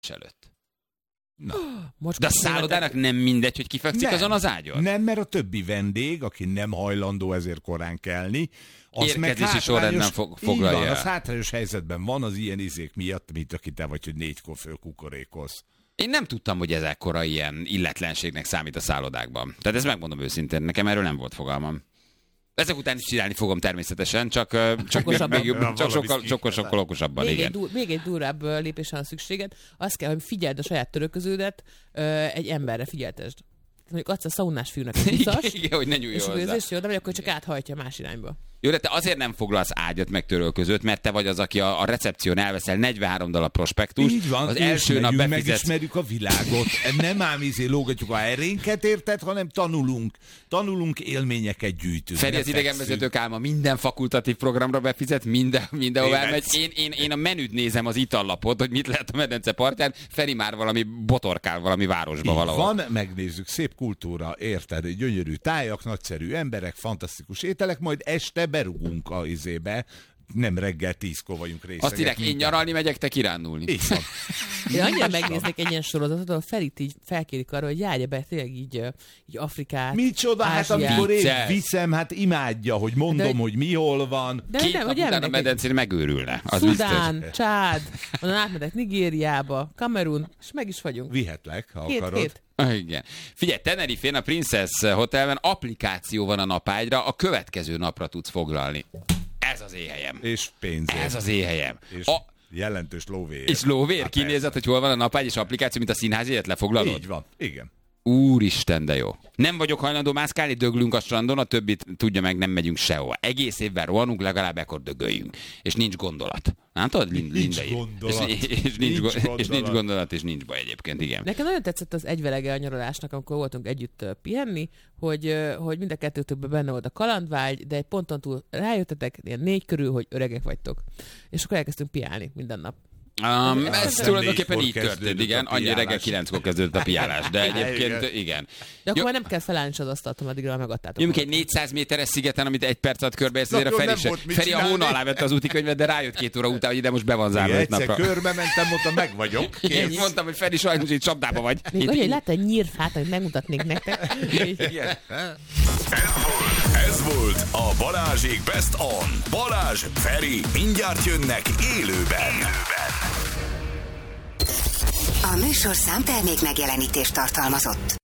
előtt. Na. De a szállodának nem mindegy, hogy kifekszik azon az ágyon? Nem, mert a többi vendég, aki nem hajlandó ezért korán kelni, az érkezési sorrendben foglalja. Így van, az hátrányos helyzetben van az ilyen izék miatt, mint aki te vagy, hogy 4-kor fölkukorékolsz. Én nem tudtam, hogy ez ekkora ilyen illetlenségnek számít a szállodákban. Tehát ezt megmondom őszintén, nekem erről nem volt fogalmam. Ezek után is csinálni fogom természetesen, csak sokkal okosabban. Még egy durvább lépésre van szükséged. Az kell, hogy figyeld a saját törölköződet, egy emberre figyeltesd. Mondjuk adsz a szaunás fiúnak egy viszas, igen, hogy ne nyúljon és hozzá. és jó, de vagy akkor csak áthajtja más irányba. Jó, de te azért nem foglalsz ágyat meg törölközőt, mert te vagy az, aki a recepción elveszel $43 prospektus. Így van, az első nap befizetsz. Megismerjük a világot. Nem ám lógatjuk a erénket, érted, hanem tanulunk, élményeket gyűjtünk. Feri az idegenvezetők álma minden fakultatív programra befizet, mindenhova elmegy. Én a menüt nézem, az itallapot, hogy mit lehet a medence partján. Feri már valami botorkál valami városba valahol. Van, megnézzük, szép kultúra, érted, gyönyörű tájak, nagyszerű emberek, fantasztikus ételek, majd este berugunk a izébe, nem reggel 10-kor vagyunk részegek. Azt írják, én nyaralni megyek, te kirándulni. Így van. Én annyira megnéznék egy ilyen sorozatot, ahol Ferit így felkérik arra, hogy járja be tényleg így Afrikát, micsoda, Ázsiát. hát amikor én viszem, hát imádja, hogy mondom, hogy mi hol van. De Két nem, nap után a medencén megőrülne. Az Szudán, biztos. Csád, onnan átmegyek Nigériába, Kamerun, és meg is vagyunk. Vihetlek, ha akarod. Igen. Figyelj, Tenerife-n a Princess Hotelben applikáció van a napágyra, a következő napra tudsz foglalni. Ez az éhelyem. És pénzért. Ez az éhelyem. És jelentős lóvér. És lóvér, kinézed, hogy hol van a napágy és applikáció, mint a színháziért lefoglalod? Így van, igen. Úristen, de jó. Nem vagyok hajlandó mászkálni, döglünk a strandon, a többit tudja meg, nem megyünk sehova. Egész évben rohanunk, legalább ekkor dögöljünk. És nincs gondolat. Látod? Nincs gondolat. És nincs gondolat, és nincs baj egyébként, igen. Nekem nagyon tetszett az egyvelege a nyaralásnak, amikor voltunk együtt pihenni, hogy mind a kettőtökben benne volt a kalandvágy, de egy ponton túl rájöttetek, ilyen 4 körül, hogy öregek vagytok. És akkor elkezdtünk piálni minden nap. Ez tulajdonképpen így történt, igen. Annyi reggel 9-kor kezdődött a piálás, de egyébként igen. De akkor már nem kell felállni az asztalt, addigra megadtátok. Jövünk egy 400 méteres szigeten, amit 1 perc alatt körbeérsz, azért a Feri a hóna alá vette az útikönyvet, de rájött 2 óra után, hogy ide most be van zárva 5 napra. Egyszer körbe mentem, mondtam, meg vagyok. Én mondtam, hogy Feri sajnos itt csapdába vagy. Még olyan, hogy látta egy nyírfát, amit megmutatnék nektek. Ez volt a Balázsék Best On. Balázs, Feri, mindjárt jönnek élőben. A műsorszám termék megjelenítést tartalmazott.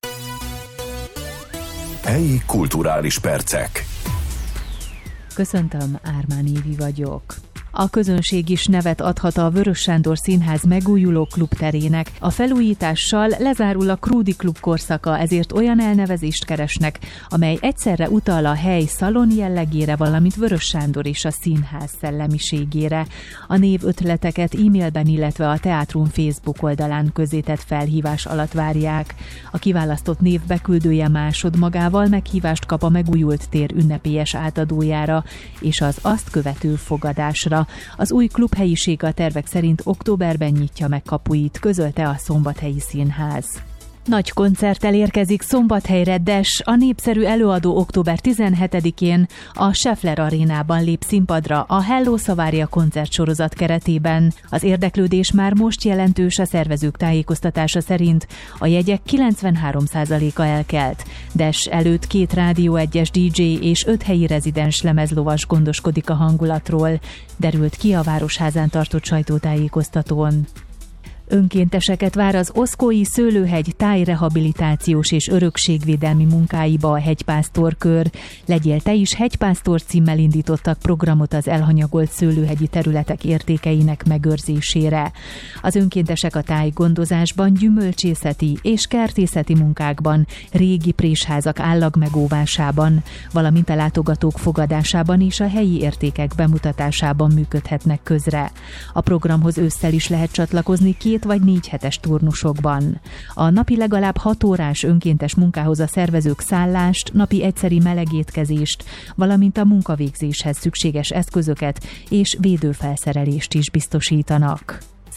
Helyi kulturális percek. Köszöntöm, Ármán Évi vagyok. A közönség is nevet adhat a Vörös Sándor Színház megújuló klubterének. A felújítással lezárul a Krúdi klub korszaka, ezért olyan elnevezést keresnek, amely egyszerre utal a hely szalon jellegére, valamint Vörös Sándor és a színház szellemiségére. A névötleteket e-mailben, illetve a Teátrum Facebook oldalán közzétett felhívás alatt várják. A kiválasztott név beküldője másodmagával meghívást kap a megújult tér ünnepélyes átadójára és az azt követő fogadásra. Az új klubhelyiség a tervek szerint októberben nyitja meg kapuit, közölte a Szombathelyi Színház. Nagy koncerttel érkezik Szombathelyre Des, a népszerű előadó október 17-én a Scheffler Arénában lép színpadra a Hello Savaria koncertsorozat keretében. Az érdeklődés már most jelentős, a szervezők tájékoztatása szerint a jegyek 93%-a elkelt. Des előtt 2 Rádió 1-es DJ és 5 helyi rezidens lemezlovas gondoskodik a hangulatról, derült ki a Városházán tartott sajtótájékoztatón. Önkénteseket vár az Oszkói Szőlőhegy tájrehabilitációs és örökségvédelmi munkáiba a Hegypásztorkör. Legyél te is hegypásztor címmel indítottak programot az elhanyagolt szőlőhegyi területek értékeinek megőrzésére. Az önkéntesek a tájgondozásban, gyümölcsészeti és kertészeti munkákban, régi présházak állagmegóvásában, valamint a látogatók fogadásában és a helyi értékek bemutatásában működhetnek közre. A programhoz ősszel is lehet csatlakozni 2 vagy 4 hetes turnusokban. A napi legalább 6 órás önkéntes munkához a szervezők szállást, napi egyszeri melegétkezést, valamint a munkavégzéshez szükséges eszközöket és védőfelszerelést is biztosítanak.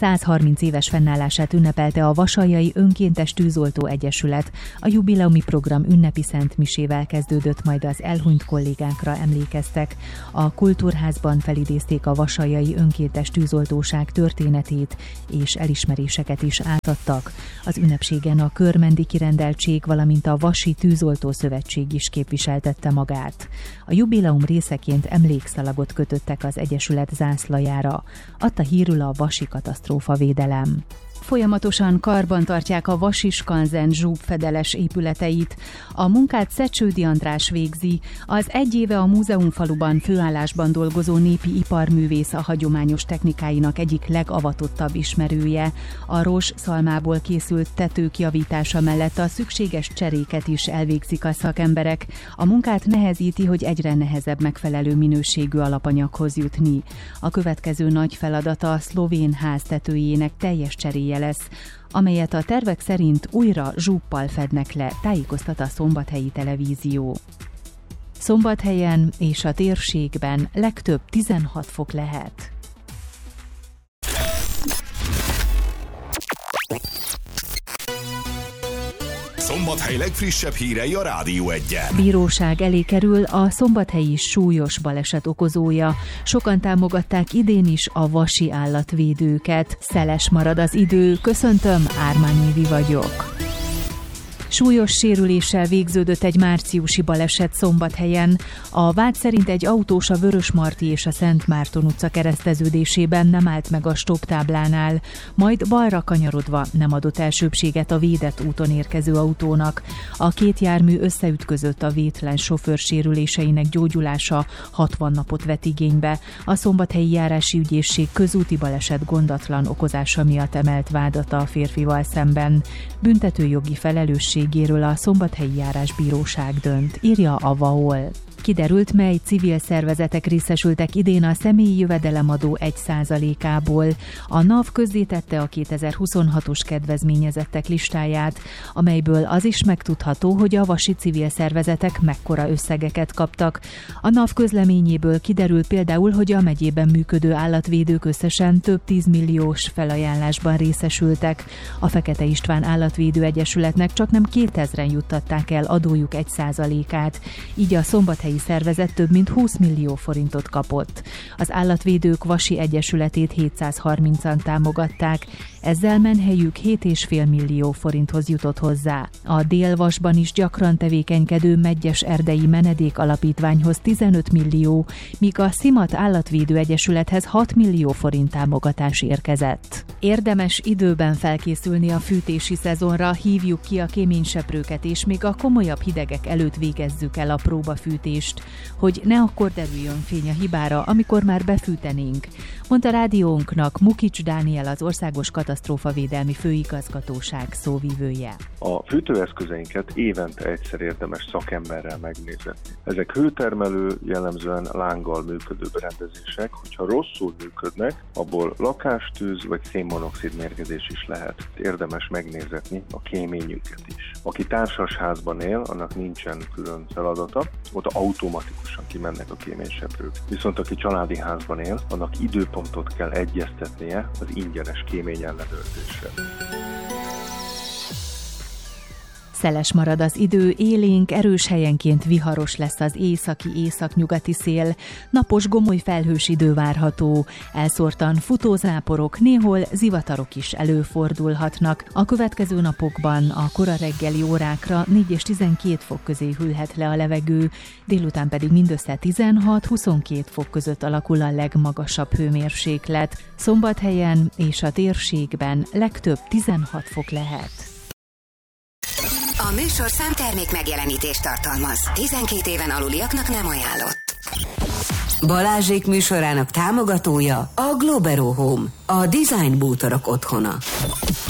130 éves fennállását ünnepelte a Vasaljai Önkéntes Tűzoltó Egyesület. A jubileumi program ünnepi szentmisével kezdődött, majd az elhunyt kollégákra emlékeztek. A Kultúrházban felidézték a Vasaljai Önkéntes Tűzoltóság történetét, és elismeréseket is átadtak. Az ünnepségen a körmendi kirendeltség, valamint a Vasi Tűzoltó Szövetség is képviseltette magát. A jubileum részeként emlékszalagot kötöttek az egyesület zászlajára. Adta hírül a Vasi katasztrófavédelem. Folyamatosan karban tartják a Vasi Skanzen zsúbfedeles épületeit. A munkát Szecsődi András végzi. Az egy éve a múzeumfaluban főállásban dolgozó népi iparművész a hagyományos technikáinak egyik legavatottabb ismerője. A rozs szalmából készült tetők javítása mellett a szükséges cseréket is elvégzik a szakemberek. A munkát nehezíti, hogy egyre nehezebb megfelelő minőségű alapanyaghoz jutni. A következő nagy feladata a szlovén ház tetőjének teljes cseréje lesz, amelyet a tervek szerint újra zsúppal fednek le, tájékoztat a Szombathelyi Televízió. Szombathelyen és a térségben legtöbb 16 fok lehet. Szombathely legfrissebb hírei a Rádió Egyen. Bíróság elé kerül a szombathelyi súlyos baleset okozója. Sokan támogatták idén is a vasi állatvédőket. Szeles marad az idő. Köszöntöm, Ármány Évi vagyok. Súlyos sérüléssel végződött egy márciusi baleset Szombathelyen. A vád szerint egy autós a Vörösmarty és a Szent Márton utca kereszteződésében nem állt meg a stopptáblánál, majd balra kanyarodva nem adott elsőbbséget a védett úton érkező autónak. A két jármű összeütközött, a vétlen sofőr sérüléseinek gyógyulása 60 napot vett igénybe. A Szombathelyi Járási Ügyészség közúti baleset gondatlan okozása miatt emelt vádat a férfival szemben. Büntetőjogi felelősségéről a Szombathelyi Járásbíróság dönt, írja a VAOL. Kiderült, mely civil szervezetek részesültek idén a személyi jövedelemadó 1%-ából. A NAV közzétette a 2026-os kedvezményezettek listáját, amelyből az is megtudható, hogy a vasi civil szervezetek mekkora összegeket kaptak. A NAV közleményéből kiderül például, hogy a megyében működő állatvédők összesen több 10 milliós felajánlásban részesültek. A Fekete István Állatvédő Egyesületnek csaknem 2000-en juttatták el adójuk 1%-át, így a Szombathelyi szervezet több mint 20 millió forintot kapott. Az Állatvédők Vasi Egyesületét 730-an támogatták, ezzel menhelyük 7,5 millió forinthoz jutott hozzá. A Délvasban is gyakran tevékenykedő Medgyes Erdei Menedék Alapítványhoz 15 millió, míg a Szimat Állatvédő Egyesülethez 6 millió forint támogatás érkezett. Érdemes időben felkészülni a fűtési szezonra, hívjuk ki a kéményseprőket, és még a komolyabb hidegek előtt végezzük el a próbafűtést, hogy ne akkor derüljön fény a hibára, amikor már befűtenénk, mondta rádiónknak Mukics Dániel, az Országos Katasztrófavédelmi Főigazgatóság szóvivője. A fűtőeszközeinket évente egyszer érdemes szakemberrel megnézni. Ezek hőtermelő, jellemzően lánggal működő berendezések, hogyha rosszul működnek, abból lakástűz vagy szénmonoxid mérgezés is lehet. Érdemes megnézetni a kéményüket is. Aki társasházban él, annak nincsen külön feladata, ott automatikusan kimennek a kéményseprők. Viszont aki családi házban él, annak időpontot kell egyeztetnie az ingyenes kémény ellenőrzésre. Szeles marad az idő, élénk, erős helyenként viharos lesz az északi-északnyugati szél, napos gomoly felhős idő várható, elszórtan futózáporok, néhol zivatarok is előfordulhatnak. A következő napokban a kora reggeli órákra 4 és 12 fok közé hűlhet le a levegő, délután pedig mindössze 16-22 fok között alakul a legmagasabb hőmérséklet. Szombathelyen és a térségben legtöbb 16 fok lehet. A műsor számtermék megjelenítést tartalmaz. 12 éven aluliaknak nem ajánlott. Balázsék műsorának támogatója a Globero Home, a design bútorok otthona.